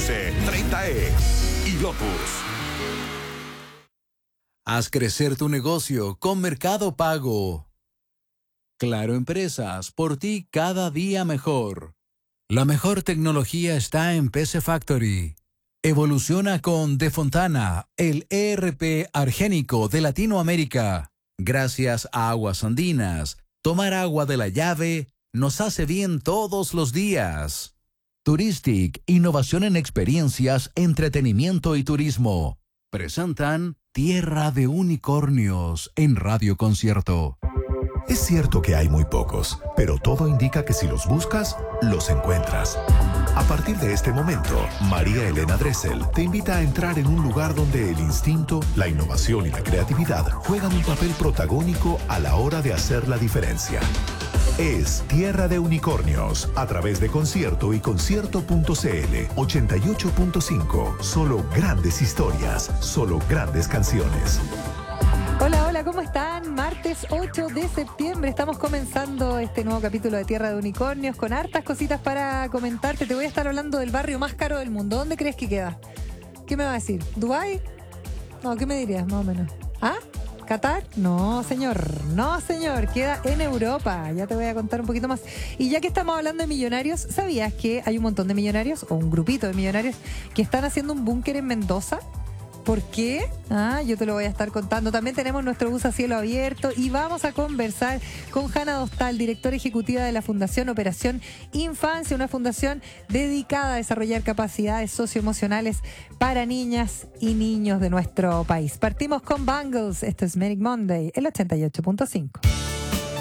S30E y Lotus. Haz crecer tu negocio con Mercado Pago. Claro Empresas, por ti cada día mejor. La mejor tecnología está en PC Factory. Evoluciona con De Fontana, el ERP argénico de Latinoamérica. Gracias a Aguas Andinas, tomar agua de la llave nos hace bien todos los días. Touristic, innovación en experiencias, entretenimiento y turismo. Presentan Tierra de Unicornios en Radio Concierto. Es cierto que hay muy pocos, pero todo indica que si los buscas, los encuentras. A partir de este momento, María Elena Dressel te invita a entrar en un lugar donde el instinto, la innovación y la creatividad juegan un papel protagónico a la hora de hacer la diferencia. Es Tierra de Unicornios, a través de Concierto y Concierto.cl 88.5. Solo grandes historias, solo grandes canciones. Hola, hola, ¿cómo están? Martes 8 de septiembre estamos comenzando este nuevo capítulo de Tierra de Unicornios con hartas cositas para comentarte. Te voy a estar hablando del barrio más caro del mundo. ¿Dónde crees que queda? ¿Qué me va a decir? ¿Dubái? No, ¿qué me dirías más o menos? ¿Ah? ¿Qatar? No, señor. No, señor. Queda en Europa. Ya te voy a contar un poquito más. Y ya que estamos hablando de millonarios, ¿sabías que hay un montón de millonarios o un grupito de millonarios que están haciendo un búnker en Mendoza? ¿Por qué? Yo te lo voy a estar contando. También tenemos nuestro bus a cielo abierto y vamos a conversar con Hanna Dostal, directora ejecutiva de la Fundación Operación Infancia, una fundación dedicada a desarrollar capacidades socioemocionales para niñas y niños de nuestro país. Partimos con Bangles. Esto es Manic Monday, el 88.5.